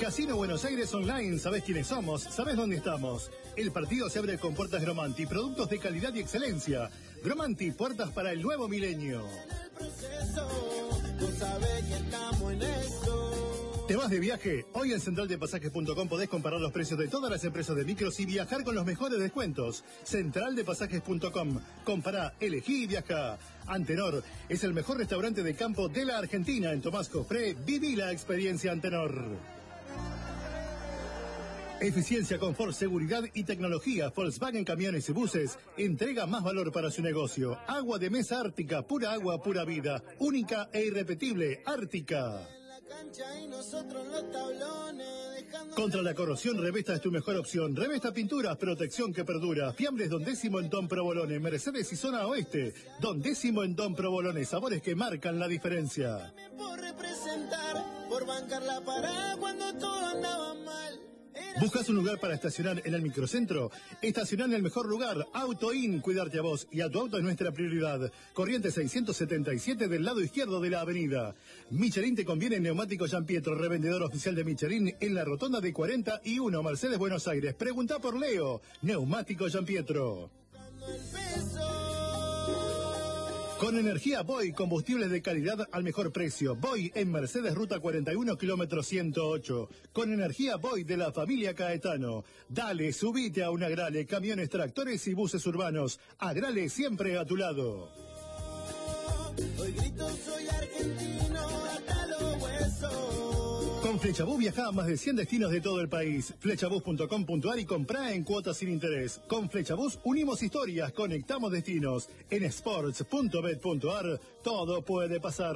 Casino Buenos Aires Online, ¿sabés quiénes somos? ¿Sabés dónde estamos? El partido se abre con puertas Gromanti, productos de calidad y excelencia. Gromanti, puertas para el nuevo milenio. ¿Te vas de viaje? Hoy en centraldepasajes.com podés comparar los precios de todas las empresas de micros y viajar con los mejores descuentos. Centraldepasajes.com. Compará, elegí y viaja. Antenor es el mejor restaurante de campo de la Argentina. En Tomás Cofré, viví la experiencia Antenor. Eficiencia, confort, seguridad y tecnología. Volkswagen Camiones y Buses entrega más valor para su negocio. Agua de mesa Ártica, pura agua, pura vida. Única e irrepetible, Ártica. Contra la corrosión, Revesta es tu mejor opción. Revesta Pinturas, protección que perdura. Fiambres Don Décimo en Don Provolone, Mercedes y Zona Oeste. Don Décimo en Don Provolone, sabores que marcan la diferencia. Por representar, por bancar la parada cuando todo andaba mal. ¿Buscas un lugar para estacionar en el microcentro? Estacionar en el mejor lugar. AutoIn, cuidarte a vos y a tu auto es nuestra prioridad. Corriente 677 del lado izquierdo de la avenida. Michelin te conviene en Neumático Gian Pietro, revendedor oficial de Michelin en la rotonda de 41, Mercedes, Buenos Aires. Pregunta por Leo. Neumático Gian Pietro. Con energía Boy, combustibles de calidad al mejor precio. Boy en Mercedes, ruta 41, kilómetro 108. Con energía Boy de la familia Caetano. Dale, subite a un Agrale, camiones, tractores y buses urbanos. Agrale siempre a tu lado. Hoy grito soy argentino hasta los huesos. Con Flechabús viajá a más de 100 destinos de todo el país. Flechabús.com.ar y comprá en cuotas sin interés. Con Flechabús unimos historias, conectamos destinos. En sports.bet.ar todo puede pasar.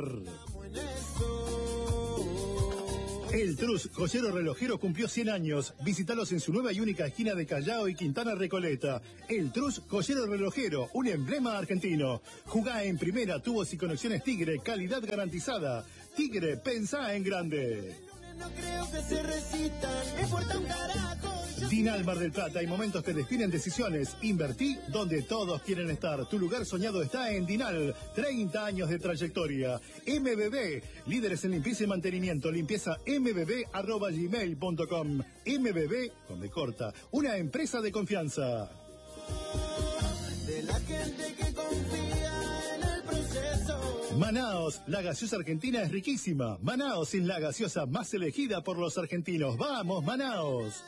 El Trus, joyero relojero, cumplió 100 años. Visítalos en su nueva y única esquina de Callao y Quintana Recoleta. El Trus, joyero relojero, un emblema argentino. Jugá en primera, tubos y conexiones Tigre, calidad garantizada. Tigre, pensá en grande. No creo que se resistan, me importa un carajo. Dinal Mar del Plata, hay momentos que definen decisiones. Invertí donde todos quieren estar. Tu lugar soñado está en Dinal. 30 años de trayectoria. MBB, líderes en limpieza y mantenimiento. Limpieza mbb@gmail.com. MBB, con B corta, una empresa de confianza. De la gente que confía en el proceso. Manaos, la gaseosa argentina es riquísima. Manaos es la gaseosa más elegida por los argentinos. ¡Vamos, Manaos!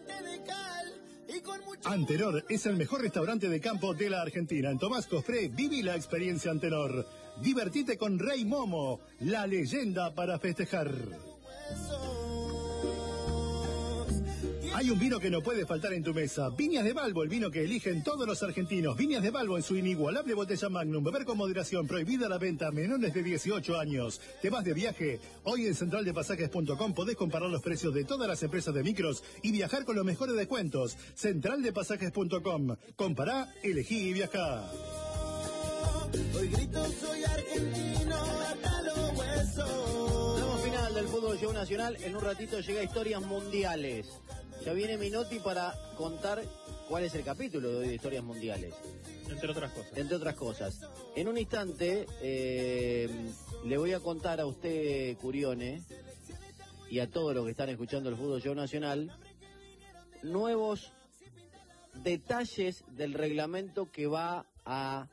Antenor es el mejor restaurante de campo de la Argentina. En Tomás Cofré, viví la experiencia Antenor. Divertite con Rey Momo, la leyenda para festejar. Hay un vino que no puede faltar en tu mesa. Viñas de Balbo, el vino que eligen todos los argentinos. Viñas de Balbo en su inigualable botella Magnum. Beber con moderación. Prohibida la venta a menores de 18 años. ¿Te vas de viaje? Hoy en centraldepasajes.com podés comparar los precios de todas las empresas de micros y viajar con los mejores descuentos. Centraldepasajes.com. Compará, elegí y viajá. Hoy grito soy argentino hasta los huesos. Tramo final del fútbol show nacional. En un ratito llega Historias Mundiales. Ya viene Minotti para contar cuál es el capítulo de hoy de Historias Mundiales. Entre otras cosas. Entre otras cosas. En un instante le voy a contar a usted, Curione, y a todos los que están escuchando el fútbol show nacional, nuevos detalles del reglamento que va a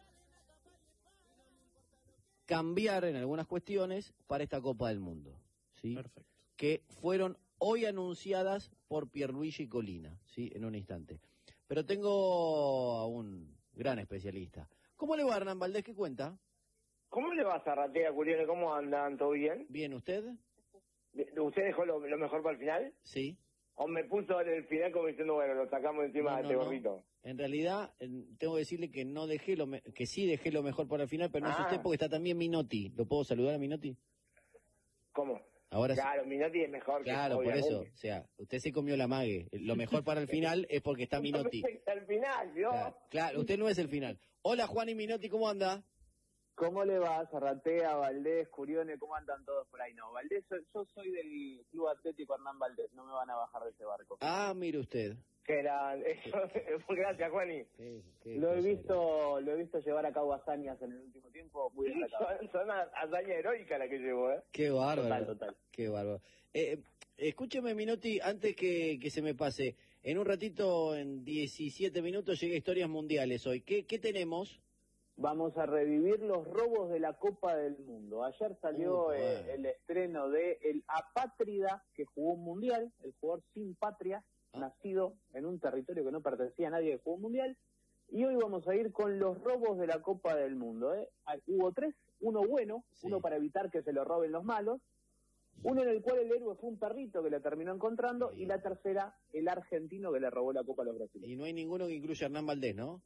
cambiar en algunas cuestiones para esta Copa del Mundo. ¿Sí? Perfecto. Que fueron hoy anunciadas por Pierluigi Colina, ¿sí? En un instante. Pero tengo a un gran especialista. ¿Cómo le va, Hernán Valdés? ¿Qué cuenta? ¿Cómo le va, Zarratea, Curione? ¿Cómo andan? ¿Todo bien? Bien, ¿usted? ¿Usted dejó lo mejor para el final? Sí. ¿O me puso en el final como diciendo, bueno, lo sacamos encima de este gorrito? En realidad, tengo que decirle que no dejé que sí dejé lo mejor para el final, pero no es usted porque está también Minotti. ¿Lo puedo saludar a Minotti? ¿Cómo? Ahora claro, sí. Minotti es mejor. Claro, por eso. O sea, usted se comió la mague. Lo mejor para el final es porque está Minotti. Al final, ¿no? Claro, usted no es el final. Hola, Juan y Minotti, ¿cómo anda? ¿Cómo le va, Zarratea, Valdés, Curione? ¿Cómo andan todos por ahí? No, Valdés, yo soy del Club Atlético Hernán Valdés, no me van a bajar de ese barco. Ah, mire usted. Que era, gracias, Juani. Lo he visto llevar a cabo hazañas en el último tiempo, muy destacado. Son hazañas heroicas las que llevo, ¿eh? Qué bárbaro. Total. Qué bárbaro. Escúcheme, Minotti, antes que se me pase. En un ratito, en 17 minutos, llega Historias Mundiales hoy. ¿Qué tenemos? Vamos a revivir los robos de la Copa del Mundo. Ayer salió Bueno. el estreno de el apátrida que jugó un mundial, el jugador sin patria, nacido en un territorio que no pertenecía a nadie que jugó un mundial. Y hoy vamos a ir con los robos de la Copa del Mundo. Hubo 3, uno bueno, Sí. uno para evitar que se lo roben los malos, uno en el cual el héroe fue un perrito que la terminó encontrando, y la tercera, el argentino que le robó la Copa a los brasileños. Y no hay ninguno que incluya a Hernán Valdés, ¿no?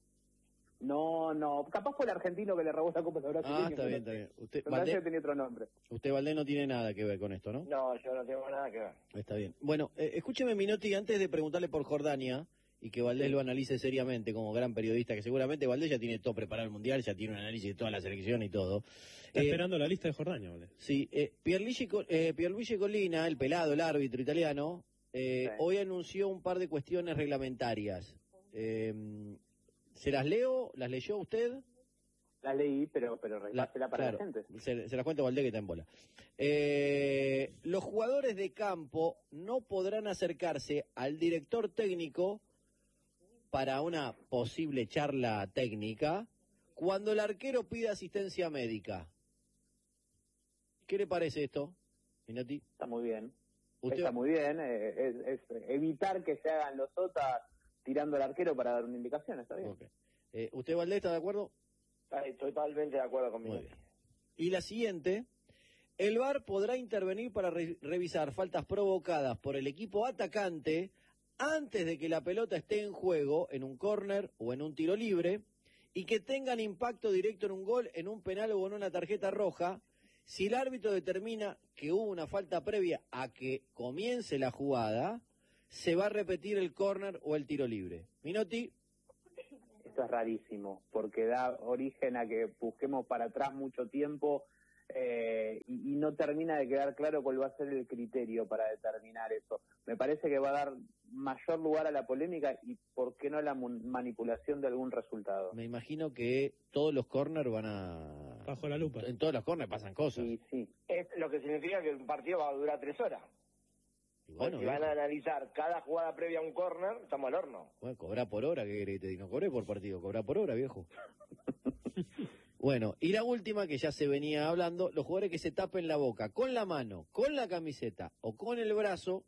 No, capaz fue el argentino que le robó la Copa a los brasileños. Ah, está bien, está bien. Me parece que tenía otro nombre. Usted, Valdés, no tiene nada que ver con esto, ¿no? No, yo no tengo nada que ver. Está bien. Bueno, escúcheme, Minotti, antes de preguntarle por Jordania, y que Valdés lo analice seriamente como gran periodista, que seguramente Valdés ya tiene todo preparado el Mundial, ya tiene un análisis de toda la selección y todo. Está esperando la lista de Jordania, ¿vale? Sí, Pierluigi Collina, el pelado, el árbitro italiano, hoy anunció un par de cuestiones reglamentarias. ¿Se las leo? ¿Las leyó usted? La leí, pero reglásela para claro, la gente. se las cuento a Valdés, que está en bola. Los jugadores de campo no podrán acercarse al director técnico para una posible charla técnica cuando el arquero pida asistencia médica. ¿Qué le parece esto, Minotti? Está muy bien. ¿Usted? Está muy bien. Es evitar que se hagan los sotas tirando al arquero para dar una indicación. Está bien. Okay. ¿Usted, Valdés, está de acuerdo? Estoy totalmente de acuerdo conmigo. Muy bien. Y la siguiente, el VAR podrá intervenir para revisar faltas provocadas por el equipo atacante antes de que la pelota esté en juego en un córner o en un tiro libre y que tengan impacto directo en un gol, en un penal o en una tarjeta roja, si el árbitro determina que hubo una falta previa a que comience la jugada, se va a repetir el córner o el tiro libre. Minotti. Esto es rarísimo, porque da origen a que busquemos para atrás mucho tiempo y no termina de quedar claro cuál va a ser el criterio para determinar eso. Me parece que va a dar mayor lugar a la polémica y, ¿por qué no, a la manipulación de algún resultado? Me imagino que todos los corners van a... Bajo la lupa. En todos los corners pasan cosas. Sí. Es lo que significa que un partido va a durar 3 horas. Y bueno, Si van a analizar cada jugada previa a un córner, estamos al horno. bueno, cobrar por hora, ¿qué querés que te diga? No cobré por partido, cobrar por hora, viejo. Bueno, y la última, que ya se venía hablando, los jugadores que se tapen la boca con la mano, con la camiseta o con el brazo,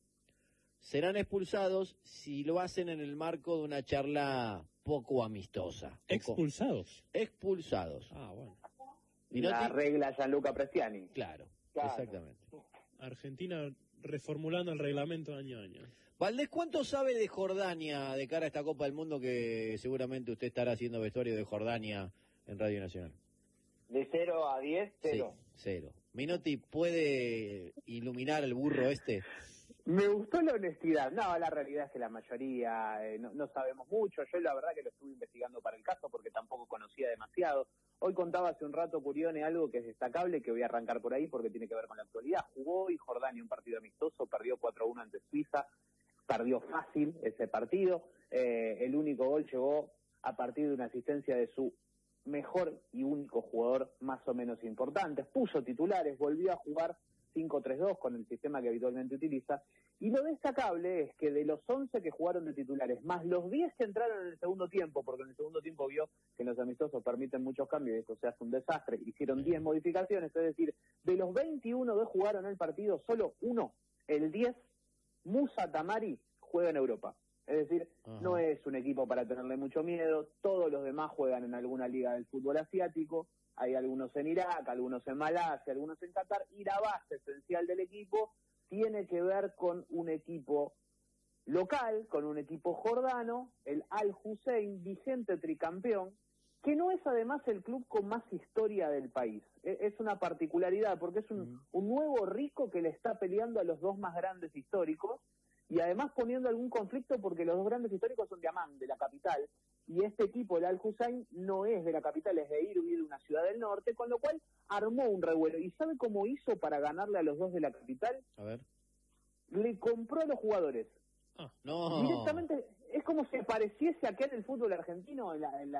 serán expulsados si lo hacen en el marco de una charla poco amistosa. ¿Expulsados? Expulsados. Ah, bueno. La regla Gianluca Prestiani. Claro, Claro. exactamente. Argentina reformulando el reglamento año a año. Valdés, ¿cuánto sabe de Jordania de cara a esta Copa del Mundo, que seguramente usted estará haciendo vestuario de Jordania en Radio Nacional? De 0 a 10, 0. Sí, 0. Minotti, ¿puede iluminar el burro este? Me gustó la honestidad. No, la realidad es que la mayoría no sabemos mucho. Yo la verdad que lo estuve investigando para el caso porque tampoco conocía demasiado. Hoy contaba hace un rato Curione algo que es destacable, que voy a arrancar por ahí porque tiene que ver con la actualidad. Jugó hoy Jordania un partido amistoso, perdió 4-1 ante Suiza, perdió fácil ese partido. El único gol llegó a partir de una asistencia de su mejor y único jugador más o menos importante. Puso titulares, volvió a jugar 5-3-2 con el sistema que habitualmente utiliza, y lo destacable es que de los 11 que jugaron de titulares, más los 10 que entraron en el segundo tiempo, porque en el segundo tiempo vio que los amistosos permiten muchos cambios y eso se hace un desastre, hicieron 10 modificaciones, es decir, de los 21 que jugaron el partido, solo uno, el 10, Musa Tamari, juega en Europa. Es decir, no es un equipo para tenerle mucho miedo, todos los demás juegan en alguna liga del fútbol asiático, hay algunos en Irak, algunos en Malasia, algunos en Qatar, y la base esencial del equipo tiene que ver con un equipo local, con un equipo jordano, el Al Hussein, vigente tricampeón, que no es además el club con más historia del país. Es una particularidad, porque es un nuevo rico que le está peleando a los dos más grandes históricos, y además poniendo algún conflicto porque los dos grandes históricos son de Amán, de la capital, y este equipo, el Al Hussein, no es de la capital, es de Irbil, de una ciudad del norte, con lo cual armó un revuelo. ¿Y sabe cómo hizo para ganarle a los dos de la capital? A ver. Le compró a los jugadores. No. Directamente, es como si apareciese acá en el fútbol argentino,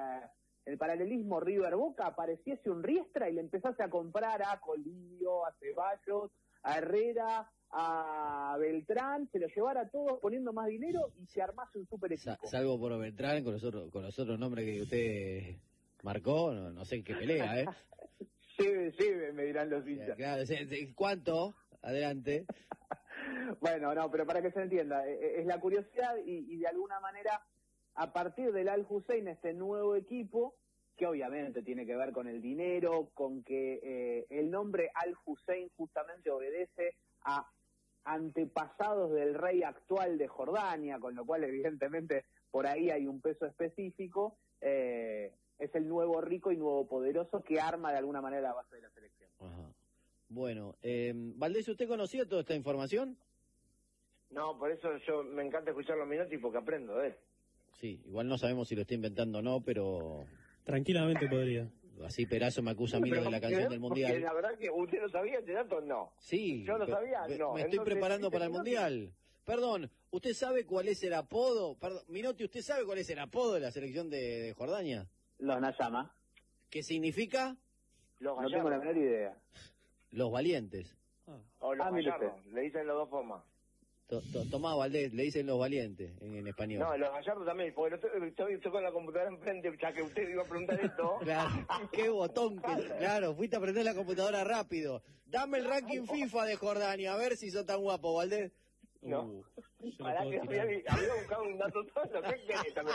el paralelismo River-Boca, apareciese un Riestra y le empezase a comprar a Colillo, a Ceballos, a Herrera, a Belgrano, Beltrán, se lo llevara a todos poniendo más dinero y se armase un super equipo. Salvo por Beltrán, con los otros nombres que usted marcó, no sé en qué pelea, ¿eh? Sí, me dirán los hinchas. Claro, ¿cuánto? Adelante. Bueno, no, pero para que se entienda, es la curiosidad y de alguna manera, a partir del Al Hussein, este nuevo equipo, que obviamente tiene que ver con el dinero, con que el nombre Al Hussein justamente obedece a antepasados del rey actual de Jordania, con lo cual evidentemente por ahí hay un peso específico, es el nuevo rico y nuevo poderoso que arma de alguna manera la base de la selección. Ajá. Bueno, Valdés, ¿usted conocía toda esta información? No, por eso yo me encanta escuchar los Minotti porque aprendo de él. Sí, igual no sabemos si lo está inventando o no, pero Tranquilamente podría. así Perazo me acusa a mí de la canción del Mundial. Porque la verdad que usted lo sabía, este dato no. Sí. Yo lo sabía, no. Me estoy Entonces, preparando para el Minotti- Mundial. Perdón, ¿usted sabe cuál es el apodo? Perdón, Minotti, ¿usted sabe cuál es el apodo de la selección de Jordania? Los Nayama, ¿Qué significa? Los no tengo la gallardos. menor idea. Los valientes. O los mire gallardos. usted. Le dicen las dos formas. Tomá, Valdés, le dicen los valientes en español. No, los gallardos también, porque estoy con la computadora enfrente, ya que usted iba a preguntar esto. Claro, qué botón claro, fuiste a prender la computadora rápido. Dame el ranking FIFA de Jordania, a ver si sos tan guapo, Valdés. No. Yo lo Pará puedo que tirar. había buscado un dato solo, ¿qué querés también?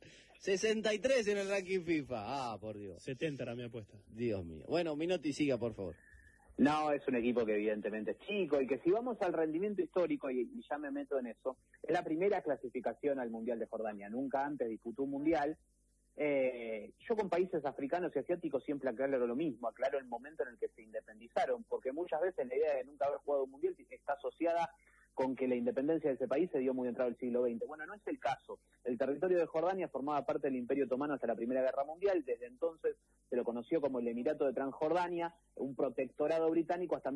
63 en el ranking FIFA. Ah, por Dios. 70 era mi apuesta. Dios mío. Bueno, Minotti, siga, por favor. No, es un equipo que evidentemente es chico y que si vamos al rendimiento histórico, y ya me meto en eso, es la primera clasificación al Mundial de Jordania. Nunca antes disputó un Mundial. Yo con países africanos y asiáticos siempre aclaro lo mismo, aclaro el momento en el que se independizaron, porque muchas veces la idea de nunca haber jugado un Mundial está asociada con que la independencia de ese país se dio muy entrado el siglo XX. Bueno, no es el caso. El territorio de Jordania formaba parte del Imperio Otomano hasta la Primera Guerra Mundial. Desde entonces se lo conoció como el Emirato de Transjordania, un protectorado británico hasta